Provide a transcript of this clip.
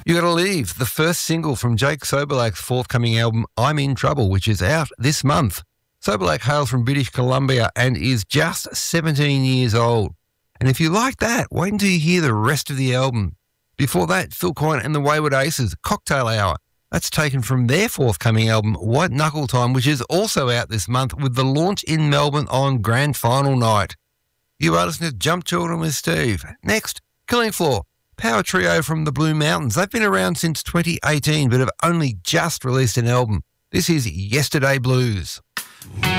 You Gotta Leave, the first single from Jake Sobolak's forthcoming album, I'm in Trouble, which is out this month. Sobolak hails from British Columbia and is just 17 years old. And if you like that, wait until you hear the rest of the album. Before that, Phil Coyne and the Wayward Aces, Cocktail Hour. That's taken from their forthcoming album, White Knuckle Time, which is also out this month with the launch in Melbourne on Grand Final night. You are listening to Jump Children with Steve. Next, Killing Floor, power trio from the Blue Mountains. They've been around since 2018 but have only just released an album. This is Yesterday Blues.